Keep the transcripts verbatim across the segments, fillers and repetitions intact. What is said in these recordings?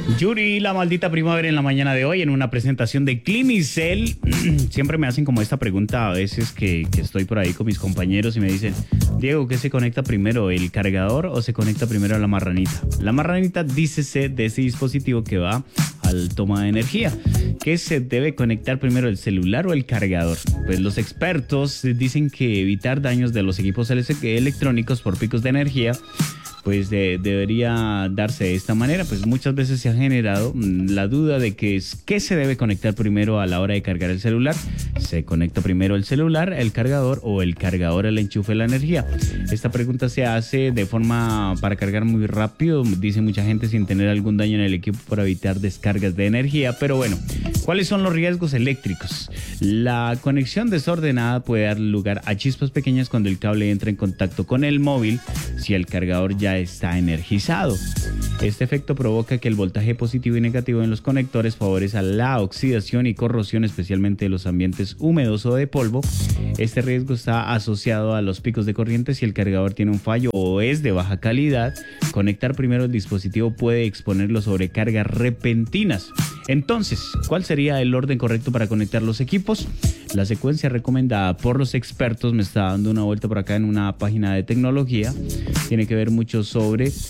Yuri, la maldita primavera en la mañana de hoy en una presentación de Clinicel. Siempre me hacen como esta pregunta a veces que, que estoy por ahí con mis compañeros y me dicen: Diego, ¿qué se conecta primero, el cargador o se conecta primero a la marranita? La marranita dícese de ese dispositivo que va al toma de energía. ¿Qué se debe conectar primero, el celular o el cargador? Pues los expertos dicen que evitar daños de los equipos electrónicos por picos de energía pues de, debería darse de esta manera. Pues muchas veces se ha generado la duda de que es, ¿qué se debe conectar primero a la hora de cargar el celular? ¿Se conecta primero el celular, el cargador o el cargador al enchufe de la energía? Esta pregunta se hace de forma para cargar muy rápido, dice mucha gente, sin tener algún daño en el equipo para evitar descargas de energía. Pero bueno, ¿cuáles son los riesgos eléctricos? La conexión desordenada puede dar lugar a chispas pequeñas cuando el cable entra en contacto con el móvil si el cargador ya está energizado. Este efecto provoca que el voltaje positivo y negativo en los conectores favorezca la oxidación y corrosión, especialmente en los ambientes húmedos o de polvo. Este riesgo está asociado a los picos de corriente si el cargador tiene un fallo o es de baja calidad. Conectar primero el dispositivo puede exponerlo a sobrecargas repentinas. Entonces, ¿cuál sería el orden correcto para conectar los equipos? La secuencia recomendada por los expertos, me está dando una vuelta por acá en una página de tecnología, tiene que ver mucho sobre eh,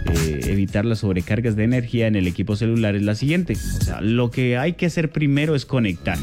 evitar las sobrecargas de energía en el equipo celular, es la siguiente. O sea, lo que hay que hacer primero es conectar.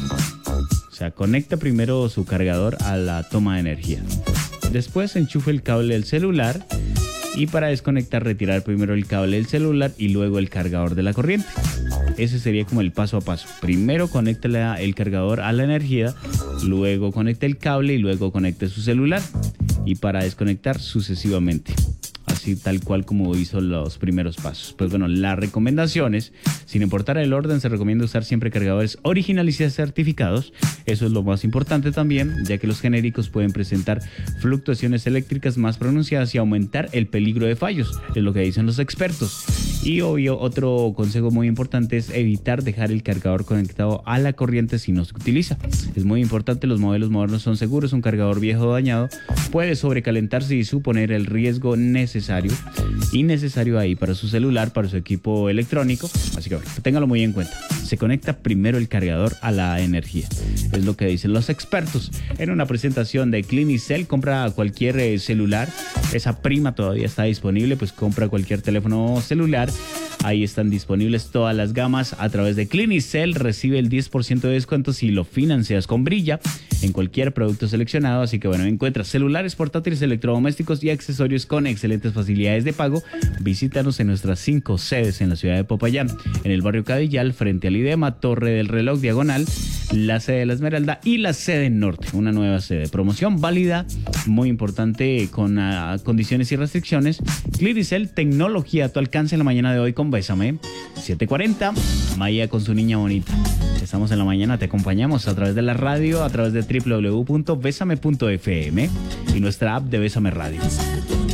O sea, conecta primero su cargador a la toma de energía. Después enchufe el cable del celular y para desconectar retirar primero el cable del celular y luego el cargador de la corriente. Ese sería como el paso a paso. Primero conecte el cargador a la energía, luego conecte el cable y luego conecte su celular. Y para desconectar sucesivamente. Así tal cual como hizo los primeros pasos. Pues bueno, las recomendaciones, sin importar el orden, se recomienda usar siempre cargadores originales y certificados. Eso es lo más importante también, ya que los genéricos pueden presentar fluctuaciones eléctricas más pronunciadas y aumentar el peligro de fallos, es lo que dicen los expertos. Y obvio, otro consejo muy importante es evitar dejar el cargador conectado a la corriente si no se utiliza. Es muy importante, los modelos modernos son seguros. Un cargador viejo o dañado puede sobrecalentarse y suponer el riesgo necesario innecesario ahí para su celular, para su equipo electrónico. Así que bueno, téngalo muy en cuenta. Se conecta primero el cargador a la energía. Es lo que dicen los expertos. En una presentación de Clinicel, compra cualquier eh, celular. Esa prima todavía está disponible, pues compra cualquier teléfono celular. Ahí están disponibles todas las gamas a través de Clinicel. Recibe el diez por ciento de descuento si lo financias con Brilla en cualquier producto seleccionado. Así que bueno, encuentras celulares, portátiles, electrodomésticos y accesorios con excelentes facilidades de pago. Visítanos en nuestras cinco sedes en la ciudad de Popayán, en el barrio Cadillal, frente al IDEMA, Torre del Reloj Diagonal, la sede de La Esmeralda y la sede Norte, una nueva sede. Promoción válida, muy importante, con uh, condiciones y restricciones. Clinicel, tecnología a tu alcance en la mañana de hoy con Bésame. siete cuarenta, Maya con su niña bonita. Estamos en la mañana, te acompañamos a través de la radio, a través de doble u doble u doble u punto bésame punto efe eme y nuestra app de Bésame Radio.